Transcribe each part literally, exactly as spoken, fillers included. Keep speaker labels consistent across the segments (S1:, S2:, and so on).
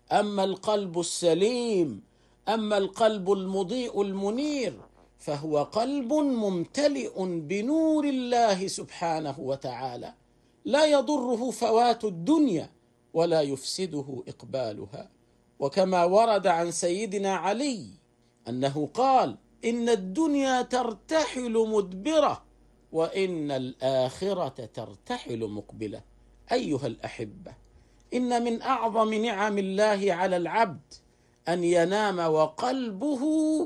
S1: أما القلب السليم، أما القلب المضيء المنير، فهو قلب ممتلئ بنور الله سبحانه وتعالى، لا يضره فوات الدنيا ولا يفسده إقبالها. وكما ورد عن سيدنا علي أنه قال: إن الدنيا ترتحل مدبرة وإن الآخرة ترتحل مقبلة. أيها الأحبة، إن من أعظم نعم الله على العبد أن ينام وقلبه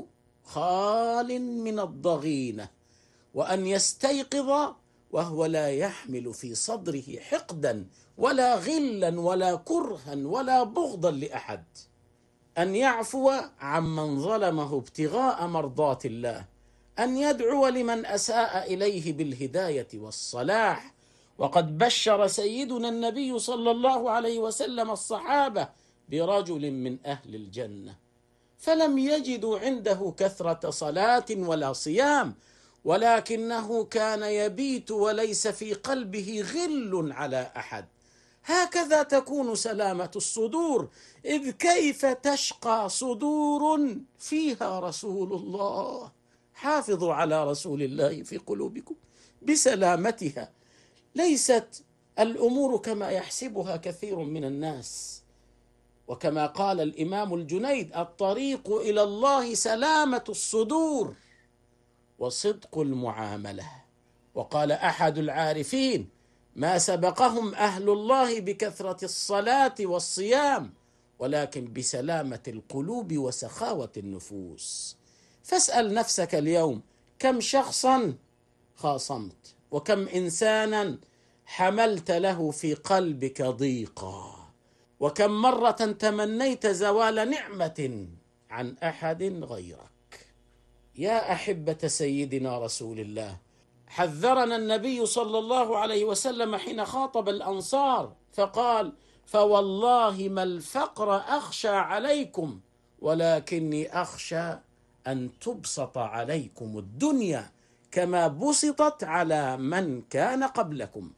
S1: خال من الضغينة، وأن يستيقظ وهو لا يحمل في صدره حقدا ولا غلا ولا كرها ولا بغضا لأحد، أن يعفو عمن ظلمه ابتغاء مرضات الله، أن يدعو لمن أساء إليه بالهداية والصلاح. وقد بشر سيدنا النبي صلى الله عليه وسلم الصحابة برجل من أهل الجنة، فلم يجدوا عنده كثرة صلاة ولا صيام، ولكنه كان يبيت وليس في قلبه غل على أحد. هكذا تكون سلامة الصدور، إذ كيف تشقى صدور فيها رسول الله؟ حافظوا على رسول الله في قلوبكم بسلامتها. ليست الأمور كما يحسبها كثير من الناس، وكما قال الإمام الجنيد: الطريق إلى الله سلامة الصدور وصدق المعاملة. وقال أحد العارفين: ما سبقهم أهل الله بكثرة الصلاة والصيام، ولكن بسلامة القلوب وسخاوة النفوس. فاسأل نفسك اليوم: كم شخصا خاصمت؟ وكم إنسانا حملت له في قلبك ضيقا؟ وكم مرة تمنيت زوال نعمة عن أحد غيرك؟ يا أحبة سيدنا رسول الله، حذرنا النبي صلى الله عليه وسلم حين خاطب الأنصار فقال: فوالله ما الفقر أخشى عليكم ولكني أخشى أن تبسط عليكم الدنيا كما بسطت على من كان قبلكم،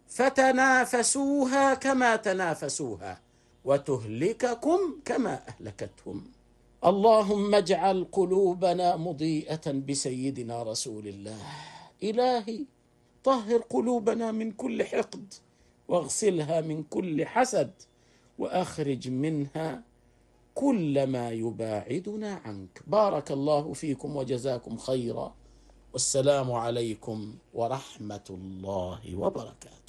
S1: فتنافسوها كما تنافسوها وتهلككم كما أهلكتهم. اللهم اجعل قلوبنا مضيئة بسيدنا رسول الله. إلهي، طهر قلوبنا من كل حقد، واغسلها من كل حسد، وأخرج منها كل ما يباعدنا عنك. بارك الله فيكم وجزاكم خيرا، والسلام عليكم ورحمة الله وبركاته.